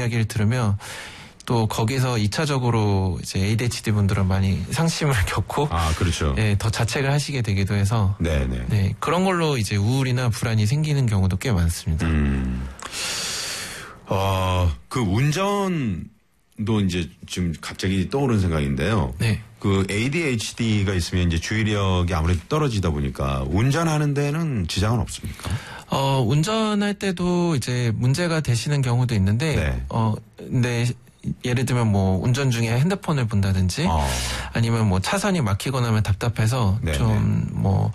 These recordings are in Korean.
이야기를 들으면 또 거기서 2차적으로 이제 ADHD 분들은 많이 상심을 겪고 그렇죠. 네, 더 자책을 하시게 되기도 해서 네, 그런 걸로 이제 우울이나 불안이 생기는 경우도 꽤 많습니다. 그 운전도 이제 지금 갑자기 떠오른 생각인데요. 네. 그 ADHD가 있으면 이제 주의력이 아무래도 떨어지다 보니까 운전하는 데는 지장은 없습니까? 운전할 때도 이제 문제가 되시는 경우도 있는데, 근데 예를 들면 뭐 운전 중에 핸드폰을 본다든지 아니면 뭐 차선이 막히거나 하면 답답해서 좀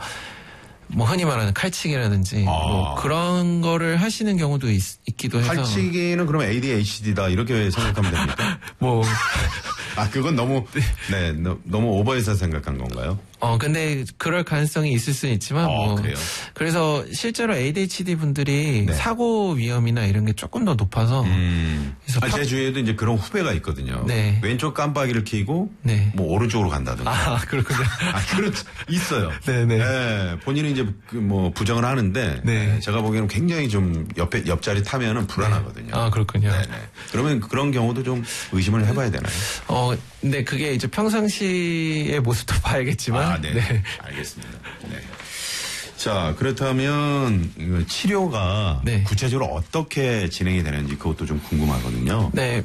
뭐 흔히 말하는 칼치기라든지 뭐 그런 거를 하시는 경우도 있기도 해서. 칼치기는 그럼 ADHD다 이렇게 생각하면 됩니까? 뭐 그건 너무 너무 오버해서 생각한 건가요? 근데 그럴 가능성이 있을 수는 있지만 그래요? 그래서 실제로 ADHD 분들이 사고 위험이나 이런 게 조금 더 높아서 그래서 제 주위에도 이제 그런 후배가 있거든요. 네. 왼쪽 깜빡이를 켜고 뭐 오른쪽으로 간다든가. 그렇군요. 그렇죠. 있어요. 네네. 네, 본인이 이제 뭐 부정을 하는데 제가 보기에는 굉장히 좀 옆자리 타면은 불안하거든요. 그렇군요. 네네. 그러면 그런 경우도 좀 의심을 해봐야 되나요? 근데 그게 이제 평상시의 모습도 봐야겠지만. 네. 알겠습니다. 네. 자, 그렇다면 치료가 구체적으로 어떻게 진행이 되는지 그것도 좀 궁금하거든요. 네,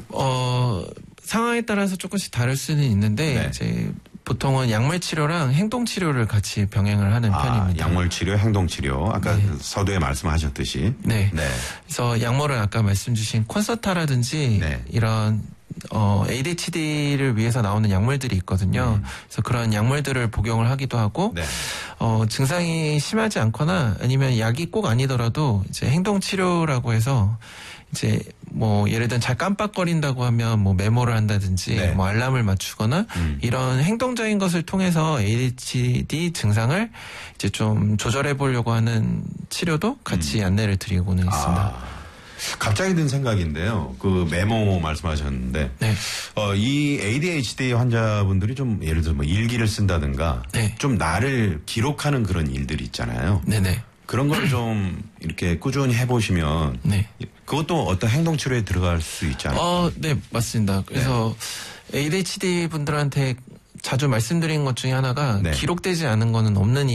상황에 따라서 조금씩 다를 수는 있는데 이제 보통은 약물 치료랑 행동 치료를 같이 병행을 하는 편입니다. 약물 치료, 행동 치료. 아까 서두에 말씀하셨듯이. 네. 그래서 약물은 아까 말씀 주신 콘서타라든지 이런 ADHD를 위해서 나오는 약물들이 있거든요. 그래서 그런 약물들을 복용을 하기도 하고, 증상이 심하지 않거나 아니면 약이 꼭 아니더라도 이제 행동 치료라고 해서 이제 뭐 예를 들면 잘 깜빡거린다고 하면 뭐 메모를 한다든지 뭐 알람을 맞추거나 이런 행동적인 것을 통해서 ADHD 증상을 이제 좀 조절해 보려고 하는 치료도 같이 안내를 드리고는 있습니다. 갑자기 든 생각인데요. 그 메모 말씀하셨는데, 이 ADHD 환자분들이 좀 예를 들어 뭐 일기를 쓴다든가, 좀 나를 기록하는 그런 일들이 있잖아요. 네네. 그런 걸 좀 이렇게 꾸준히 해보시면, 그것도 어떤 행동 치료에 들어갈 수 있지 않을까요? 네, 맞습니다. 그래서 ADHD 분들한테 자주 말씀드린 것 중에 하나가 기록되지 않은 거는 없는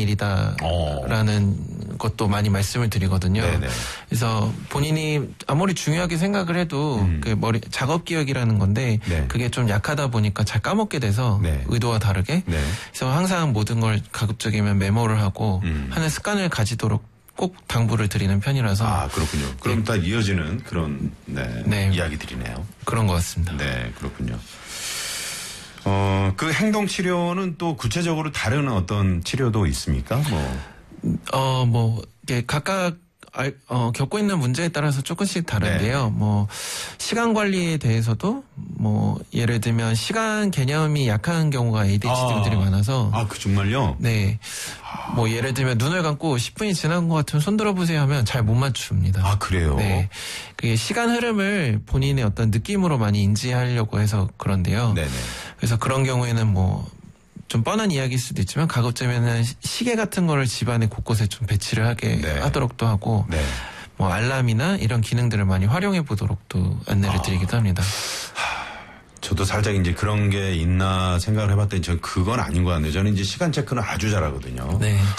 일이다라는 것도 많이 말씀을 드리거든요. 그래서 본인이 아무리 중요하게 생각을 해도 그 작업 기억이라는 건데 그게 좀 약하다 보니까 잘 까먹게 돼서 의도와 다르게 그래서 항상 모든 걸 가급적이면 메모를 하고 하는 습관을 가지도록 꼭 당부를 드리는 편이라서. 그렇군요. 그럼 다 이어지는 그런 이야기들이네요. 그런 것 같습니다. 네, 그렇군요. 그 행동 치료는 또 구체적으로 다른 어떤 치료도 있습니까? 이게 각각 겪고 있는 문제에 따라서 조금씩 다른데요. 뭐 시간 관리에 대해서도 뭐 예를 들면 시간 개념이 약한 경우가 ADHD들이 많아서. 그 정말요? 네. 뭐 예를 들면 눈을 감고 10분이 지난 것 같으면 손 들어보세요 하면 잘 못 맞춥니다. 그래요? 네. 그게 시간 흐름을 본인의 어떤 느낌으로 많이 인지하려고 해서 그런데요. 그래서 그런 경우에는 뭐 좀 뻔한 이야기일 수도 있지만 가급적이면은 시계 같은 거를 집안에 곳곳에 좀 배치를 하게 하도록도 하고 뭐 알람이나 이런 기능들을 많이 활용해 보도록도 안내를 드리기도 합니다. 저도 살짝 이제 그런 게 있나 생각을 해봤더니 전 그건 아닌 것 같네요. 저는 이제 시간 체크는 아주 잘하거든요.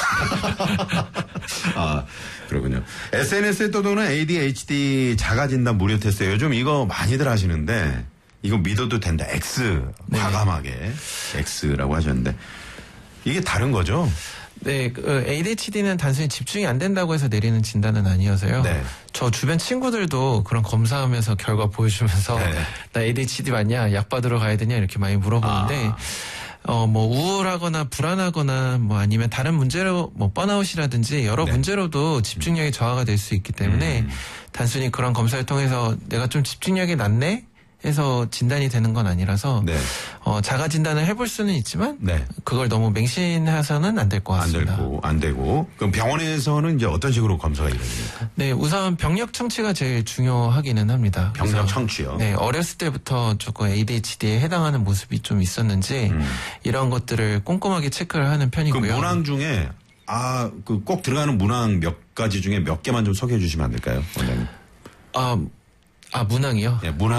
그렇군요. SNS에 떠도는 ADHD 자가진단 무료 테스트 요즘 이거 많이들 하시는데 이거 믿어도 된다. X 과감하게 X라고 하셨는데 이게 다른 거죠? 네, ADHD는 단순히 집중이 안 된다고 해서 내리는 진단은 아니어서요. 저 주변 친구들도 그런 검사하면서 결과 보여주면서 나 ADHD 맞냐? 약 받으러 가야 되냐? 이렇게 많이 물어보는데 뭐 우울하거나 불안하거나 뭐 아니면 다른 문제로 뭐 번아웃이라든지 여러 문제로도 집중력이 저하가 될 수 있기 때문에 단순히 그런 검사를 통해서 내가 좀 집중력이 낮네? 해서 진단이 되는 건 아니라서 자가 진단을 해볼 수는 있지만 그걸 너무 맹신해서는 안 될 것 같습니다. 안 되고 그럼 병원에서는 이제 어떤 식으로 검사가 이루어집니까? 네, 우선 병력 청취가 제일 중요하기는 합니다. 병력 청취요? 네, 어렸을 때부터 조금 ADHD에 해당하는 모습이 좀 있었는지 이런 것들을 꼼꼼하게 체크를 하는 편이고요. 그 문항 중에 그 꼭 들어가는 문항 몇 가지 중에 몇 개만 좀 소개해 주시면 안 될까요, 원장님? 문항이요? 네, 문항